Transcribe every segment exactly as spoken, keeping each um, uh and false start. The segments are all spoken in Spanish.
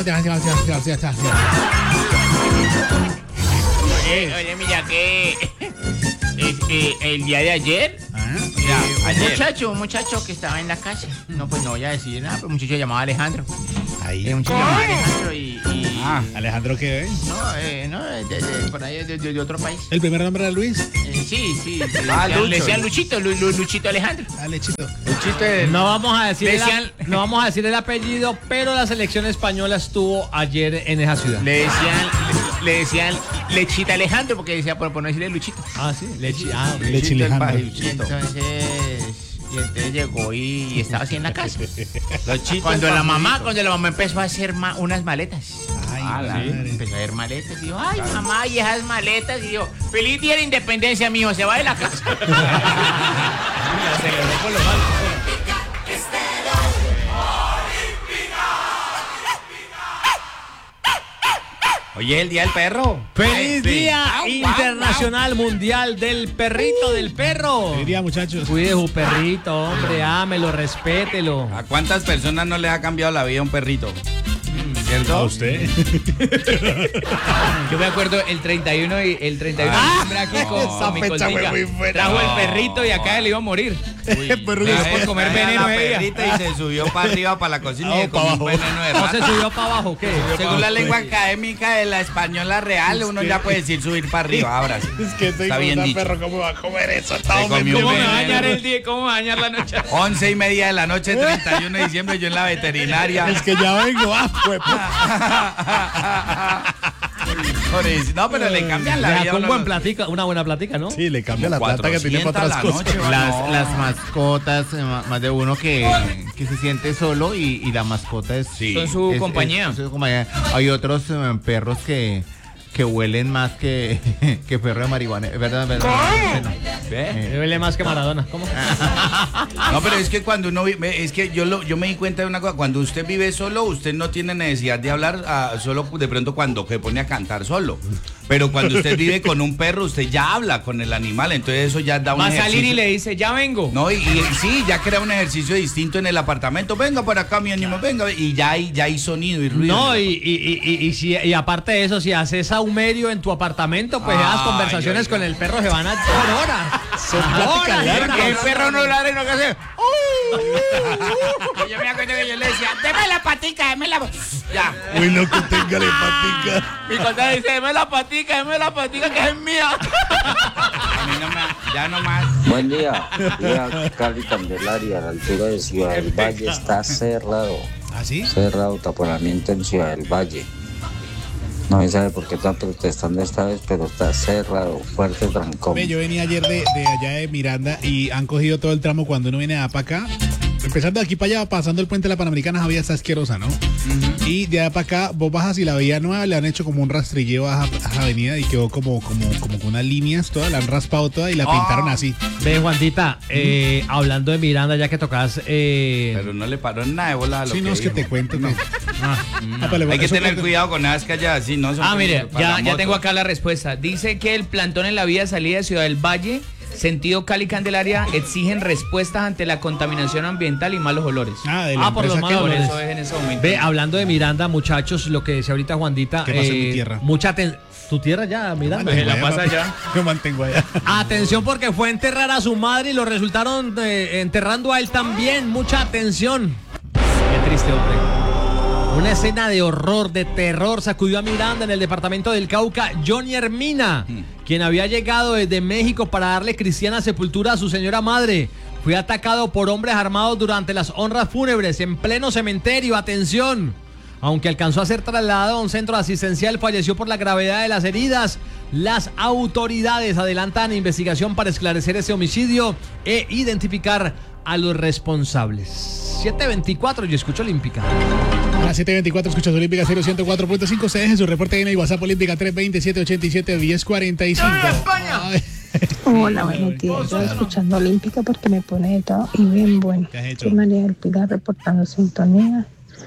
Oye, oye, mira que es, eh, el día de ayer, ¿Ah? mira, Eh, un ayer. muchacho, un muchacho que estaba en la casa. No, pues no voy a decir nada, pero un muchacho llamado Alejandro. Ahí. Eh, un muchacho llamado Alejandro y, y Ah, Alejandro, ¿qué es? no, eh, no, de, de- por ahí de, de- de otro país. ¿El primer nombre era Luis? Eh, sí, sí, sí. Ah, le, Lucho. le decían Luchito, Lu- Lu- Luchito Alejandro. Ah, Lechito. Luchito de... No vamos a decir el, Decían- no vamos a decir el apellido, pero la selección española estuvo ayer en esa ciudad. Le decían, le, le decían Lechita Alejandro porque decía por, por no decirle Luchito. Ah, sí, leche. Ah, ok. Leche el Alejandro. Y pajuchito. entonces, y entonces llegó y, y estaba así en la casa. Luchito Cuando el la mamá, pajuchito. cuando la mamá empezó a hacer ma- unas maletas. Ay, Ah, la- madre. Empezó a hacer maletas y dijo, ay mamá, y esas maletas. Y yo, feliz día de la independencia, mijo, se va de la casa. Oye, es el día del perro. ¡Feliz Ay, sí. Día Guau, guau, Internacional Mundial del Perrito, del perro! Feliz día, muchachos. Cuide su perrito, hombre, ámelo, respételo. ¿A cuántas personas no les ha cambiado la vida un perrito? ¿A ¿Cierto? usted? Yo me acuerdo el treinta y uno y el treinta y uno de diciembre aquí con, esa con mi fecha fue coltica. muy buena. Trajo el No. perrito y acá él iba a morir. Perro Le de- dio por comer Trae a veneno la ese día. perrita y se subió para arriba para la cocina y Ah, se comió un pa' abajo. veneno de ¿No se rata. subió para abajo? ¿Qué? Según la lengua académica de la española real, uno ya puede decir subir para arriba. Ahora sí. Es que estoy Está con bien un dicho. perro, ¿cómo va a comer eso? Se comió un ¿Cómo me va a veneno. dañar el día? ¿Cómo me va a dañar la noche? Once y media de la noche, treinta y uno de diciembre, yo en la veterinaria. Es que ya vengo, ah, pues. Por eso- No, pero le cambian la Le vida. sacó a un uno buen los- platica, una buena platica, ¿no? Sí, le cambia la plata que tiene para otras cuatrocientas cosas. la noche, Las, no. las mascotas, eh, ma- más de uno que, que se siente solo y, y la mascota es... Sí. Son su es- compañía. es- es su compañía. Hay otros eh, perros que, que huelen más que, que perro de marihuana. ¿Es verdad? ¿Verdad? Bueno, ¿Ve? Le duele más que Maradona. ¿Cómo? No, pero es que cuando uno vive, es que yo lo, yo me di cuenta de una cosa, cuando usted vive solo, usted no tiene necesidad de hablar ah, solo de pronto cuando se pone a cantar solo. Pero cuando usted vive con un perro, usted ya habla con el animal, entonces eso ya da un Va a salir ejercicio. y le dice, ya vengo. No, y, y sí, ya crea un ejercicio distinto en el apartamento. Venga para acá, mi animal, venga. Y ya hay, ya hay sonido y ruido. No, y, y, y, y, y si- y aparte de eso, si haces ahumerio en tu apartamento, pues Ay, esas conversaciones ay, con ay. el perro se van a por horas. Son pláticas largas. el perro no ladra y no que hace... Yo me acuerdo que yo le decía, deme la patica, deme la... Ya. Uy, no que tenga la patica. Mi cuenta dice, deme la patica, deme la patica que es mía. A mí no me... Ya no más. Buen día. Vía Cali Candelaria, a la altura de Ciudad del Valle, está cerrado. ¿Ah, sí? Cerrado, taponamiento en Ciudad del Valle. No se sabe por qué están protestando esta vez, pero está cerrado, fuerte trancón. Ve, yo venía ayer de, de allá de Miranda y han cogido todo el tramo cuando uno viene de para acá. Empezando de aquí para allá, pasando el puente de la Panamericana, esa vía está asquerosa, ¿no? Y de allá para acá, vos bajas y la vía nueva le han hecho como un rastrilleo a esa, a esa avenida y quedó como, como, como con unas líneas todas, la han raspado toda y la pintaron así. Ve, Juanita, eh, hablando de Miranda, ya que tocas... Eh, Pero no le paró nada de bola a lo Sí, que no, es que dijo. te cuento que... ah, Ah, pero Hay que eso tener creo cuidado con esas calles así, ¿no? Son Ah, como mire, para ya, la ya moto. tengo acá la respuesta. Dice que el plantón en la vía de salida de Ciudad del Valle, sentido Cali Candelaria, exigen respuestas ante la contaminación ambiental y malos olores. Ah, de la Ah, por los empresa que- malos Por olores. eso es en ese momento. Ve, hablando de Miranda, muchachos, lo que decía ahorita Juanita. ¿Qué pasa en mi tierra? Mucha atención. ¿Tu tierra ya, Miranda? Pues, la Allá, pasa papi. allá. Yo mantengo allá. Atención porque fue a enterrar a su madre y lo resultaron eh, enterrando a él también. Mucha atención. Qué triste, hombre. Una escena de horror, de terror sacudió a Miranda en el departamento del Cauca. Johnny Hermina, quien había llegado desde México para darle cristiana sepultura a su señora madre, fue atacado por hombres armados durante las honras fúnebres en pleno cementerio. Atención. Aunque alcanzó a ser trasladado a un centro asistencial, falleció por la gravedad de las heridas. Las autoridades adelantan investigación para esclarecer ese homicidio e identificar a los responsables. siete veinticuatro, yo escucho Olímpica. A las siete veinticuatro escuchas Olímpica cero ciento cuatro punto cinco. Se deje su reporte en el WhatsApp Olímpica tres dos siete ocho siete uno cero cuatro cinco. Ay. Hola, buenos días. Yo escuchando Olímpica porque me pone de todo y bien bueno. ¿Qué has hecho? Soy María del Pilar reportando sintonía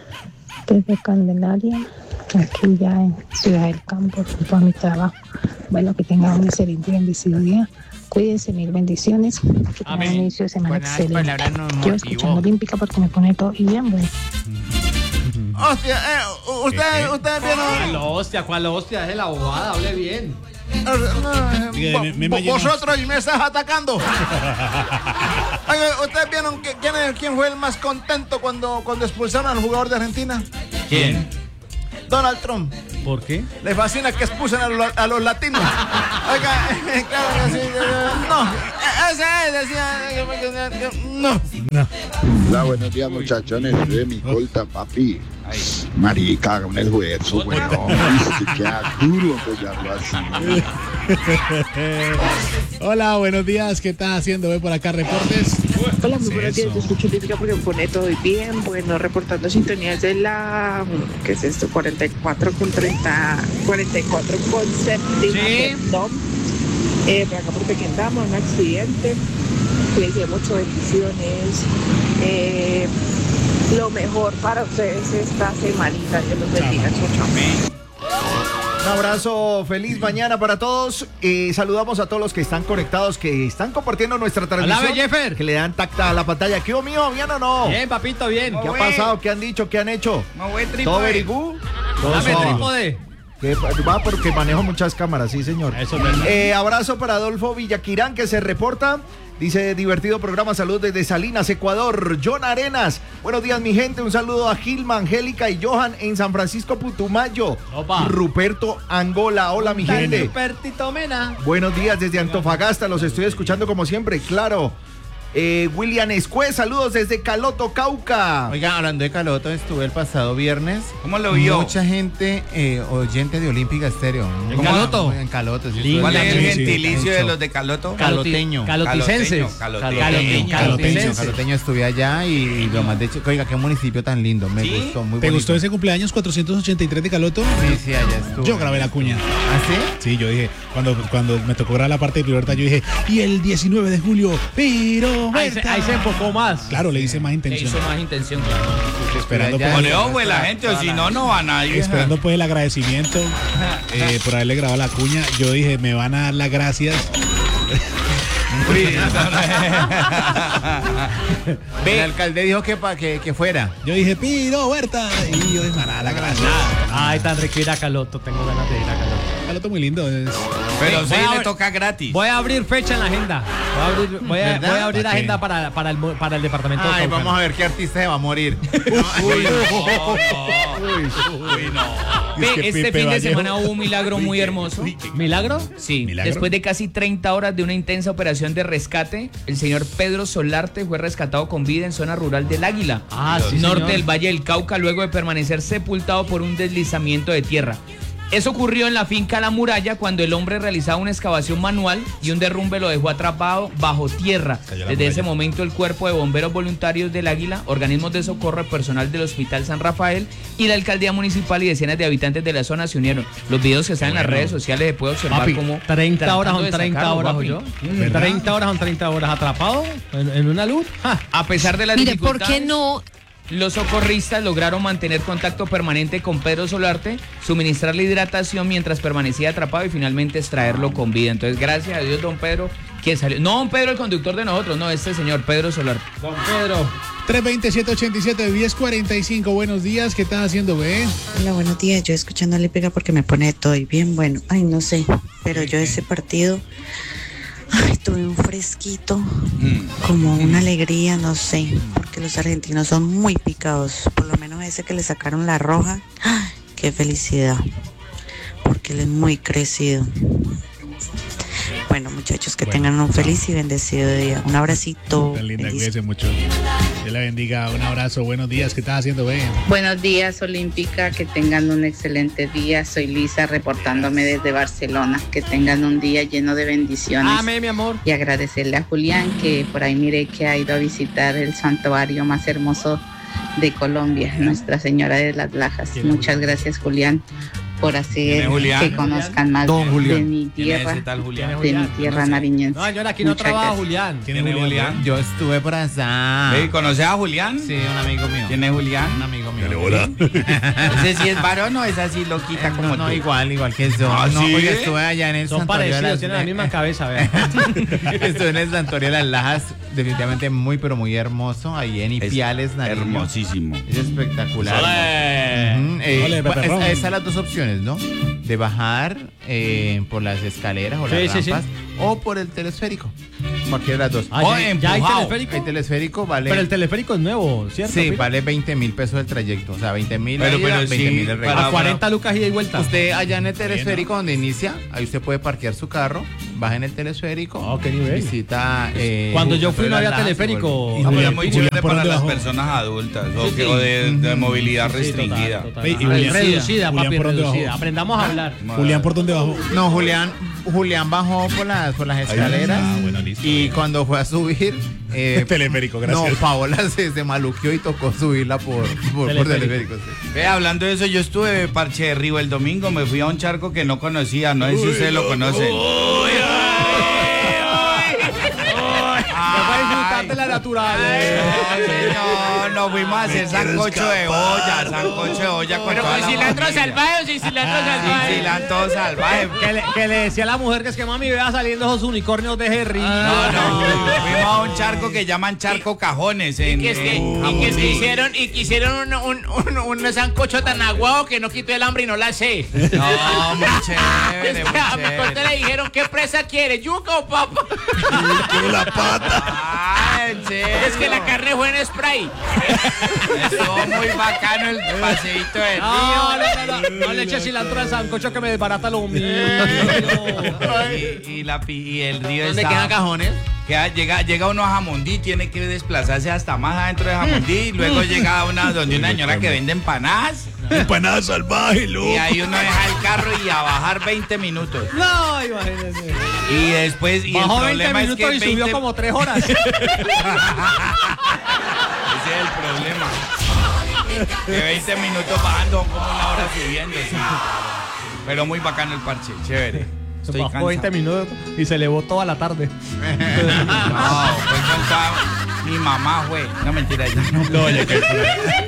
desde Candelaria, aquí ya en Ciudad del Campo, junto a mi trabajo. Bueno, que tengan un excelente y bendecido día. Cuídense, mil bendiciones. Que tengan Amén. un inicio de semana Buenas excelente. palabras nos Yo motivó. escuchando Olímpica porque me pone todo y bien bueno. hostia, eh, usted, ustedes ¿Cuál vieron... hostia? ¿Cuál hostia? Es la abogada, hable bien. Diga, me- me Vo- imagino- Vosotros y me estás atacando. Oiga, ¿ustedes vieron que- quién, es- quién fue el más contento cuando, cuando expulsaron al jugador de Argentina? ¿Quién? Donald Trump. ¿Por qué? Les fascina que expulsen a los, a los latinos. Oiga, claro que sí. eh, No, ese es, decía. No. Hola, buenos días, muchachones. De mi colta, papi. Marica, haga un esfuerzo, weón. Se queda duro apoyarlo así. Hola, buenos días. ¿Qué estás haciendo? Ve por acá reportes. Hola, muy Sí, buenos días. eso. Yo escucho Olímpica porque me pone todo bien. Bueno, reportando sintonías de la. ¿Qué es esto? cuarenta y cuatro con treinta. cuarenta y cuatro con séptima. Sí. Perdón. Eh, por acá por Pequendama, un accidente. Cuídense mucho, bendiciones. Eh, lo mejor para ustedes esta semanita. Dios los bendiga. Chao, chao. Un abrazo, feliz mañana para todos. Eh, saludamos a todos los que están conectados, que están compartiendo nuestra transmisión. Alá, Jeffer. Que le dan tacta a la pantalla. ¿Qué hubo, mío? ¿Bien o no? Bien, papito, bien. ¿Qué ha pasado? ¿Qué han dicho? ¿Qué han hecho? No, güey, ¿Todo trípode. very good? Todo Dame suave. trípode. Que va porque manejo muchas cámaras, sí, señor. Eso es verdad. Eh, abrazo para Adolfo Villaquirán, que se reporta. Dice, divertido programa, salud desde Salinas, Ecuador. John Arenas, buenos días mi gente, un saludo a Gilma, Angélica y Johan en San Francisco Putumayo. Opa. Ruperto Angola, hola mi gente. Pertito Mena. Buenos días desde Antofagasta, los estoy escuchando como siempre, claro. Eh, William Escue, saludos desde Caloto, Cauca. Oiga, hablando de Caloto, estuve el pasado viernes. ¿Cómo lo vio? Mucha gente eh, oyente de Olímpica Estéreo. ¿En ¿Cómo? Caloto? En Caloto, sí. Lindo. ¿Cuál es el Sí, sí. gentilicio de Hecho. los de Caloto? Caloteño. Caloticenses. Caloteño, Caloteño. Caloteño, Caloticenses. Caloteño, estuve allá y, y lo más de hecho, oiga, qué municipio tan lindo, me ¿Sí? gustó, muy ¿Te bonito. gustó ese cumpleaños cuatrocientos ochenta y tres de Caloto? Sí, sí, allá estuvo. Yo grabé la cuña. ¿Ah, sí? Sí, yo dije, cuando, cuando me tocó grabar la parte de Libertad, yo dije, y el diecinueve de julio, pero Ahí se, ahí se enfocó más. Claro, le hice más Le intención. hizo más intención. Esperando Ya, pues, Pone ojo de la gente, o si no, no va nadie. esperando pues el agradecimiento eh, por haberle grabado la cuña. Yo dije, me van a dar las gracias. Uy, El alcalde dijo que, pa, que, que fuera. Yo dije, Piro, Huerta. Y yo dije, me van a dar las gracias. Ay, tan rico ir a Caloto. Tengo ganas de ir a Caloto. Caloto muy lindo. Es... pero Voy sí a le ver- toca gratis. Voy a abrir fecha en la agenda. Voy a abrir, voy a, ¿Verdad? voy a abrir ¿Para qué? agenda para, para, el, mo- para el departamento de Ay, Cauca. vamos a ver qué artista se va a morir. Uy, no. Uy, no. Ve, que este Pipe fin de Vallejo- semana hubo un milagro muy hermoso. ¿Milagro? Sí, ¿Milagro? después de casi treinta horas de una intensa operación de rescate, el señor Pedro Solarte fue rescatado con vida en zona rural del Águila, Ah, sí, norte señor. del Valle del Cauca, luego de permanecer sepultado por un deslizamiento de tierra. Eso ocurrió en la finca La Muralla cuando el hombre realizaba una excavación manual y un derrumbe lo dejó atrapado bajo tierra. Cayó la Desde ese muralla. momento el cuerpo de bomberos voluntarios del Águila, organismos de socorro, personal del Hospital San Rafael y la alcaldía municipal y decenas de habitantes de la zona se unieron. Los videos que están en las redes sociales se puede observar Papi, como treinta horas tratando son de treinta sacarlo, horas, papi. yo. ¿Verdad? treinta horas son treinta horas atrapado en, en una luz. Ja. A pesar de las Mire, ¿por dificultades, qué no? los socorristas lograron mantener contacto permanente con Pedro Solarte, suministrarle hidratación mientras permanecía atrapado y finalmente extraerlo con vida. Entonces, gracias a Dios, don Pedro, quien salió. No, don Pedro, el conductor de nosotros, no, este señor, Pedro Solarte. Don Pedro. tres veintisiete ochenta y siete, diez cuarenta y cinco. Buenos días, ¿qué estás haciendo, ve? Hola, buenos días. Yo escuchando Olímpica porque me pone todo y bien bueno. Ay, no sé, pero yo ese partido, ay, tuve un fresquito, como una alegría, no sé, porque los argentinos son muy picados. Por lo menos ese que le sacaron la roja, ay, qué felicidad, porque él es muy crecido. Bueno, muchachos, que Bueno, tengan un feliz y bendecido día. Un abracito. Tan linda, bendiciones. cuídese mucho. Dios la bendiga. Un abrazo, buenos días, ¿qué estás haciendo, ve? Buenos días, Olímpica, que tengan un excelente día. Soy Lisa reportándome desde Barcelona. Que tengan un día lleno de bendiciones. Amén, mi amor. Y agradecerle a Julián que por ahí mire que ha ido a visitar el santuario más hermoso de Colombia, Nuestra Señora de las Lajas. Muchas gracias, Julián, por hacer ¿Quién es Julián? que conozcan más Don Julián. de mi ¿Quién es tierra, ese tal Julián? de mi tierra nariñense. No, yo aquí no Muchas trabaja gracias. Julián. ¿Quién es Julián? Yo estuve por allá. Hey, ¿conoces a Julián? Sí, un amigo mío. ¿Quién es Julián? Un amigo mío. ¿Ese sí es varón o es así loquita como No, no, tú? igual, igual que yo. ¿Ah, no, sí? porque estuve allá en el Son santuario de parecidos, las tienen la misma cabeza, vea. Estuve en el santuario de las Lajas, definitivamente muy, pero muy hermoso. Ahí en Ipiales, Nariño. Hermosísimo. Es espectacular. ¡Olé! Ujú, eh, Ole, pues, Pepe Ron. es- esas las dos opciones, ¿no? De bajar eh, por las escaleras o Sí, las sí, sí. rampas o por el telesférico. Cualquiera de las dos. Ah, Oh, ya, ya hay empujado. teleférico. El telesférico vale. Pero el teleférico es nuevo, ¿cierto? sí, Pili? vale veinte mil pesos el trayecto. O sea, veinte mil Pero- pero veinte sí, mil el regreso. para- A cuarenta lucas ida y vuelta. Usted allá en el telesférico donde inicia, ahí usted puede parquear su carro, baja en el telesférico, Oh, qué nivel. visita. eh, Cuando yo fui no había Santuario de las Lajas y teleférico. vuelve. Y No, pero Julián- es muy Julián, chévere ¿por para dónde las bajó? personas adultas o, Sí, que- sí. o de, de movilidad Sí, restringida. total, total. Ve, y Ah, Julián- reducida, Julián, papi, ¿por dónde reducida. bajó? Aprendamos a hablar. Julián, ¿por dónde bajó? No, Julián, Julián bajó por las, por las escaleras Ah, bueno, listo. y cuando fue a subir, eh, Teleférico, gracias. no, Paola se, se maluqueó y tocó subirla por, por, por Teleférico. teleférico. sí. Ve, hablando de eso, yo estuve de Parche de Río el domingo, me fui a un charco que no conocía, no sé si ustedes lo conocen. Para disfrutar de la naturaleza. No, señor, nos fuimos a hacer sancocho de olla, sancocho de olla con Pero toda con la cilantro familia. salvaje o sin cilantro Sin salvaje. cilantro salvaje. Que le, que le decía a la mujer que es que mami vea saliendo esos unicornios de Jerry. No, no, fuimos a un charco que llaman charco cajones en, Y que es que, en y que, es que Jamundí. hicieron, y que hicieron un, un, un, un sancocho tan aguado que no quitó el hambre y no la sé. No, muy Es chévere, que muy a mi corte chévere. le dijeron, ¿qué presa quiere? ¿Yuca o papa? la pata. Ah, en serio. Es que la carne fue en spray. Estuvo muy bacano el paseíto del No, río. no, no, no, no le eche cilantro al sancocho que me desbarata lo mío. Y, y la, pi- y el río ¿Dónde está- quedan cajones? Queda- llega, llega uno a Jamundí, tiene que desplazarse hasta más adentro de Jamundí, y luego llega a una donde una señora que vende empanadas, Empanada salvaje, loco. y ahí uno deja el carro y a bajar veinte minutos. No, imagínese. Y después, y Bajó el veinte problema es minutos que y subió veinte como tres horas. Ese es el problema. Que veinte minutos bajando son como una hora subiendo. Sí. Pero muy bacano el parche, chévere. Estoy Bajó cansado. veinte minutos y se elevó toda la tarde. No, fue con toda- mi mamá, güey. No, mentira, ya no. No, ya que